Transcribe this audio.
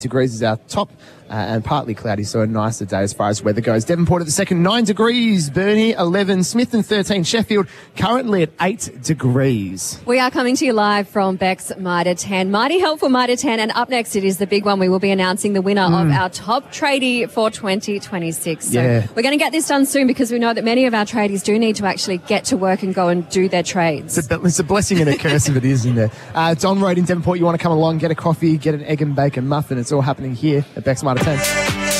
degrees is our top and partly cloudy, so a nicer day as far as weather goes. Devonport at the second, 9 degrees. Burnie, 11. Smithton, 13. Sheffield, currently at 8 degrees. We are coming to you live from Beck's Mitre 10. Mighty helpful Mitre 10. And up next, it is the big one. We will be announcing the winner of our top tradie for 2026. So we're going to get this done soon because we know that many of our tradies do need to actually get to work and go and do their trades. It's a blessing and a curse if it is, isn't it? Don Road in Devonport, you want to come along, get a coffee, get an egg and bacon muffin. It's all happening here at Beck's Mitre 10.